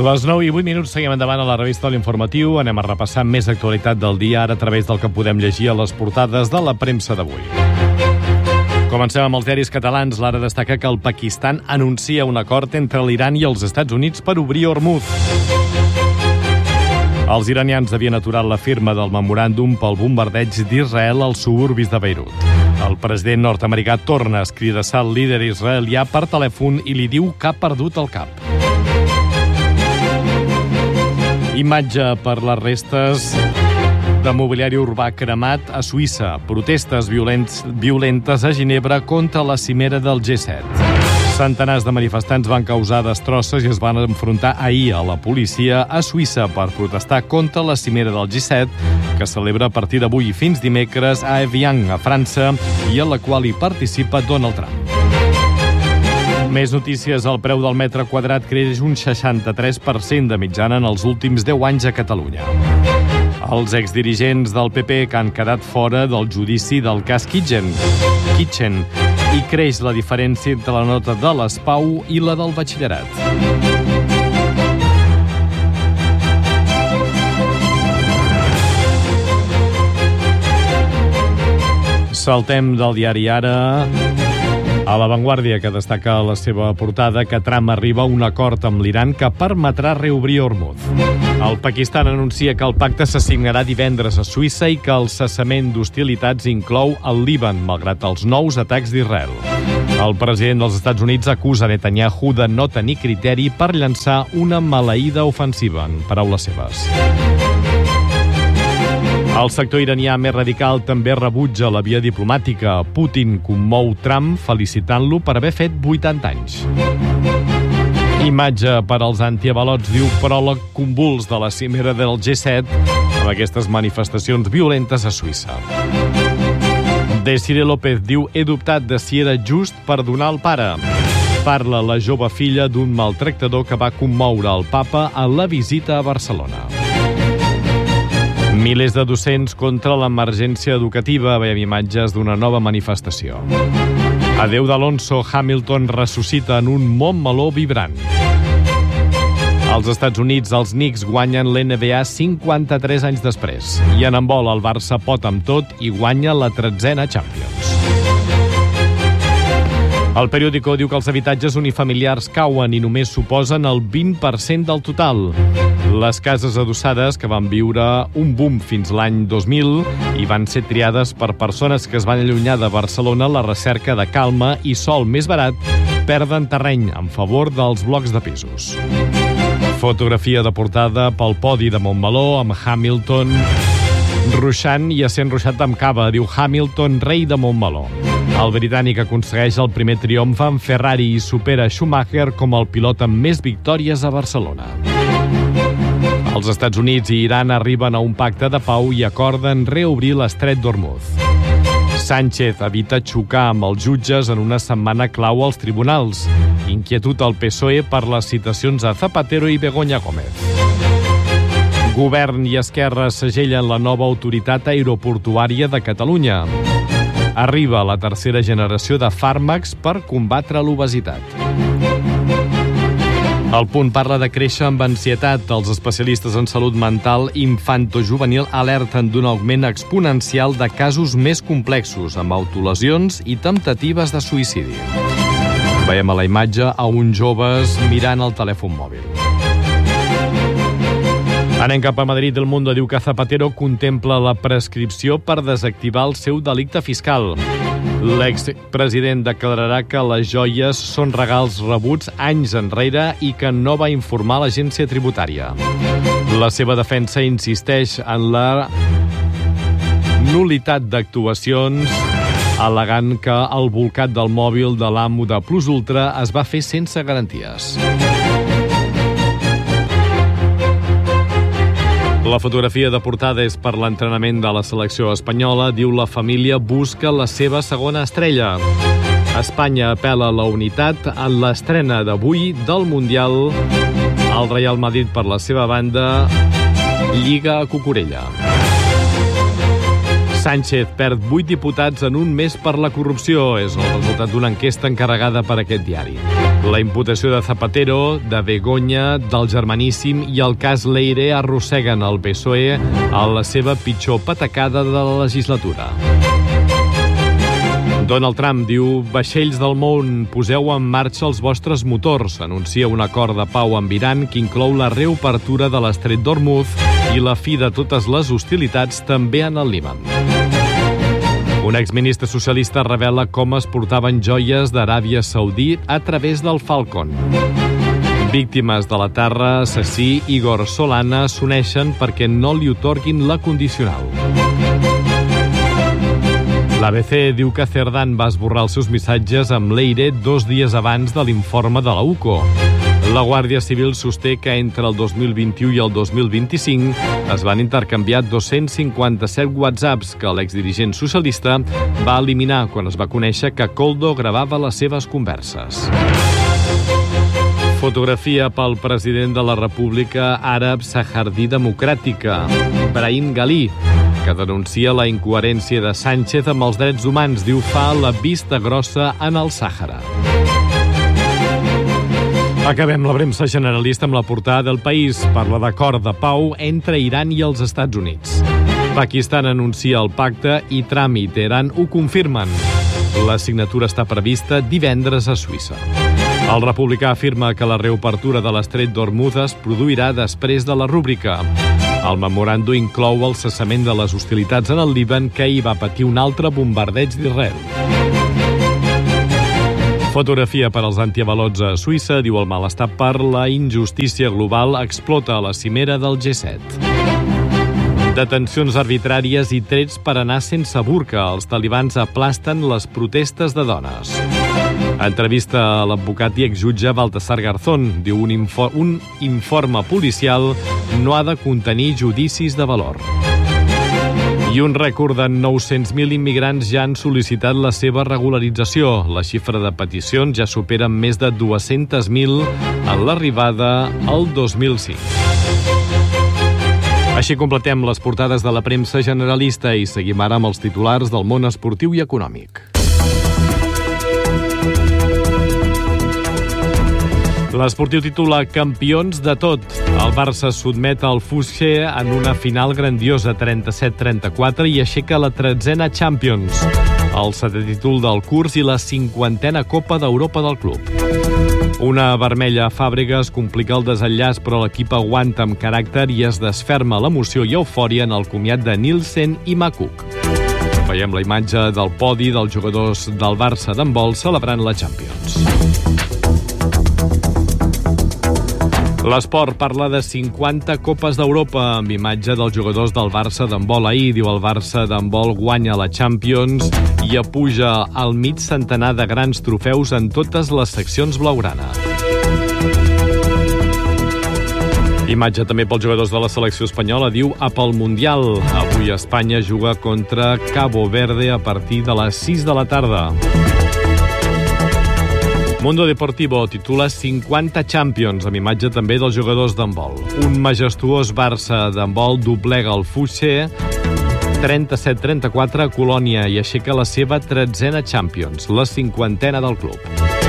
Les 9:08 seguim endavant a la revista L'Informatiu. Anem a repassar més actualitat del dia, ara a través del que podem llegir a les portades de la premsa d'avui. Comencem amb els diaris catalans. L'Ara destaca que el Pakistan anuncia un acord entre l'Iran i els Estats Units per obrir Hormuz. Els iranians havien aturat la firma del memoràndum pel bombardeig d'Israel als suburbis de Beirut. El president nord-americà torna a escridassar el líder israelià per telèfon i li diu que ha perdut el cap. Imatge per les restes de mobiliari urbà cremat a Suïssa. Protestes violentes a Ginebra contra la cimera del G7. Centenars de manifestants van causar destrosses i es van enfrontar ahir a la policia a Suïssa per protestar contra la cimera del G7, que celebra a partir d'avui fins dimecres a Evian, a França, i a la qual hi participa Donald Trump. Més notícies. El preu del metre quadrat creix un 63% de mitjana en els últims 10 anys a Catalunya. Els exdirigents del PP que han quedat fora del judici del cas Kitchen. I creix la diferència entre la nota de l'ESPAU i la del batxillerat. Saltem del diari Ara a La Vanguardia, que destaca a la seva portada que Trump arriba a un acord amb l'Iran que permetrà reobrir Hormuz. El Pakistan anuncia que el pacte se signarà divendres a Suïssa i que el cessament d'hostilitats inclou el Líban, malgrat els nous atacs d'Israel. El president dels Estats Units acusa Netanyahu de no tenir criteri per llançar una maleïda ofensiva, en paraules seves. El sector iranià més radical també rebutja la via diplomàtica. Putin commou Trump felicitant-lo per haver fet 80 anys. Imatge per als antiavalots, diu pròleg convuls de la cimera del G7 amb aquestes manifestacions violentes a Suïssa. Desiree López diu he dubtat de si era just perdonar el pare. Parla la jove filla d'un maltractador que va commoure el papa a la visita a Barcelona. Milers de docents contra l'emergència educativa. Veiem imatges d'una nova manifestació. Adeu d'Alonso, Hamilton ressuscita en un Montmeló vibrant. Als Estats Units, els Knicks guanyen l'NBA 53 anys després. I en handbol, el Barça pot amb tot i guanya la 13a Champions. El periòdico diu que els habitatges unifamiliars cauen i només suposen el 20% del total. Les cases adossades, que van viure un boom fins l'any 2000 i van ser triades per persones que es van allunyar de Barcelona a la recerca de calma i sòl més barat, perden terreny en favor dels blocs de pisos. Fotografia de portada pel podi de Montmeló amb Hamilton ruixant i essent ruixat amb cava. Diu Hamilton, rei de Montmeló. El britànic aconsegueix el primer triomf amb Ferrari i supera Schumacher com el pilot amb més victòries a Barcelona. Els Estats Units i Iran arriben a un pacte de pau i acorden reobrir l'estret d'Hormuz. Sánchez evita xocar amb els jutges en una setmana clau als tribunals. Inquietud al PSOE per les citacions a Zapatero i Begoña Gómez. Govern i Esquerra segellen la nova autoritat aeroportuària de Catalunya. Arriba la tercera generació de fàrmacs per combatre l'obesitat. El Punt parla de créixer amb ansietat. Els especialistes en salut mental infantojuvenil alerten d'un augment exponencial de casos més complexos, amb autolesions i temptatives de suïcidi. Veiem a la imatge a uns joves mirant el telèfon mòbil. Anem cap a Madrid. El Mundo diu que Zapatero contempla la prescripció per desactivar el seu delicte fiscal. L'expresident declararà que les joies són regals rebuts anys enrere i que no va informar l'agència tributària. La seva defensa insisteix en la nul·litat d'actuacions, al·legant que el bolcat del mòbil de l'amo de Plus Ultra es va fer sense garanties. La fotografia de portada és per l'entrenament de la selecció espanyola. Diu la família busca la seva segona estrella. Espanya apela a la unitat en l'estrena d'avui del Mundial. El Real Madrid, per la seva banda, lliga a Cucurella. Sánchez perd 8 diputats en un mes per la corrupció. És el resultat d'una enquesta encarregada per aquest diari. La imputació de Zapatero, de Begoña, del Germaníssim i el cas Leire arrosseguen el PSOE a la seva pitjor patacada de la legislatura. Donald Trump diu: vaixells del món, poseu en marxa els vostres motors. Anuncia un acord de pau amb Iran que inclou la reobertura de l'estret d'Hormuz i la fi de totes les hostilitats també en el Líban. Un exministre socialista revela com es portaven joies d'Aràbia Saudí a través del Falcon. Víctimes de la Terra, assassí Igor Solana s'uneixen perquè no li otorguin la condicional. L'ABC diu que Cerdán va esborrar els seus missatges amb Leire 2 dies abans de l'informe de la UCO. La Guàrdia Civil sosté que entre el 2021 i el 2025 es van intercanviar 257 whatsapps que l'exdirigent socialista va eliminar quan es va conèixer que Koldo gravava les seves converses. Fotografia pel president de la República Àrab Sahardí Democràtica, Brahim Ghali, que denuncia la incoherència de Sánchez amb els drets humans. Diu fa la vista grossa en el Sàhara. Acabem la premsa generalista amb la portada del País. Parla d'acord de pau entre Iran i els Estats Units. Pakistan anuncia el pacte i Trump i Teheran ho confirmen. La signatura està prevista divendres a Suïssa. El republicà afirma que la reobertura de l'estret d'Hormuz es produirà després de la rúbrica. El memoràndum inclou el cessament de les hostilitats en el Líban, que hi va patir un altre bombardeig d'Israel. Fotografia per als antiavalots a Suïssa, diu el malestar per la injustícia global explota a la cimera del G7. Detencions arbitràries i trets per anar sense burca. Els talibans aplasten les protestes de dones. Entrevista a l'advocat i exjutge Baltasar Garzón. Diu un informe policial no ha de contenir judicis de valor. I un rècord de 900.000 immigrants ja han sol·licitat la seva regularització. La xifra de peticions ja supera més de 200.000 en l'arribada al 2005. Així completem les portades de la premsa generalista i seguim ara amb els titulars del món esportiu i econòmic. L'Esportiu titula Campions de tot. El Barça sotmet el Fusche en una final grandiosa 37-34 i aixeca la 13a Champions, el 7è títol del curs i la 50a Copa d'Europa del club. Una vermella a Fàbregas complica el desenllaç, però l'equip aguanta amb caràcter i es desferma l'emoció i eufòria en el comiat de Nielsen i Makuk. Veiem la imatge del podi dels jugadors del Barça d'handbol celebrant la Champions. L'esport parla de 50 Copes d'Europa amb imatge dels jugadors del Barça d'handbol. Ahir, diu, el Barça d'handbol guanya la Champions i apuja al mig centenar de grans trofeus en totes les seccions blaugrana. Imatge també pels jugadors de la selecció espanyola, diu, a pel Mundial. Avui Espanya juga contra Cabo Verde a partir de les 6 de la tarda. Mundo Deportivo titula 50 Champions, amb imatge també dels jugadors d'handbol. Un majestuós Barça d'handbol doblega el Fusche 37-34 a Colònia i aixeca la seva 13a Champions, la 50a del club.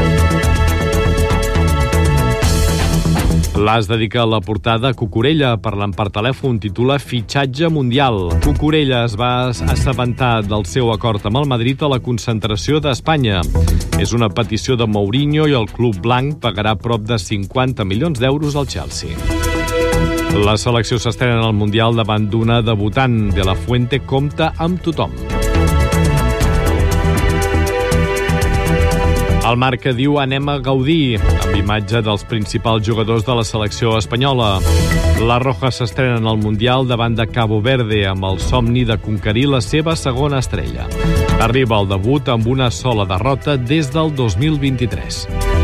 L'As dedica la portada a Cucurella, parlant per telèfon, titula Fitxatge mundial. Cucurella es va assabentar del seu acord amb el Madrid a la concentració d'Espanya. És una petició de Mourinho i el club blanc pagarà prop de 50 milions d'euros al Chelsea. La selecció s'estrena al Mundial davant d'una debutant. De la Fuente compta amb tothom. El Marca diu anem a gaudir, amb imatge dels principals jugadors de la selecció espanyola. La Roja s'estrena al Mundial davant de Cabo Verde amb el somni de conquerir la seva segona estrella. Arriba al debut amb una sola derrota des del 2023.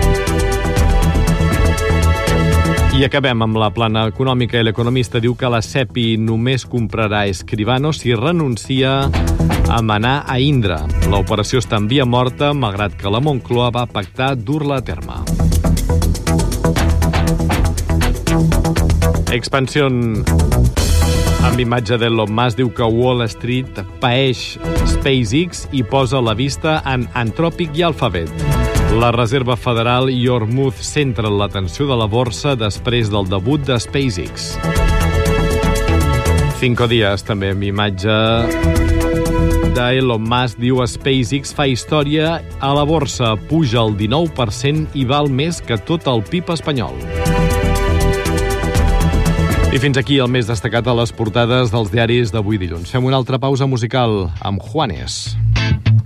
I acabem amb la plana econòmica i l'economista diu que la SEPI només comprarà Escribano si renuncia a manar a Indra. L'operació està en via morta, malgrat que la Moncloa va pactar dur-la a terme. Expansión amb imatge d'Elon Musk diu que Wall Street paeix SpaceX i posa la vista en Anthropic i Alphabet. La Reserva Federal i Hormuz centren l'atenció de la borsa després del debut de SpaceX. 5 dies, també, amb imatge d'Elon Musk, diu SpaceX fa història a la borsa, puja el 19% i val més que tot el PIB espanyol. I fins aquí el més destacat a les portades dels diaris d'avui dilluns. Fem una altra pausa musical amb Juanes.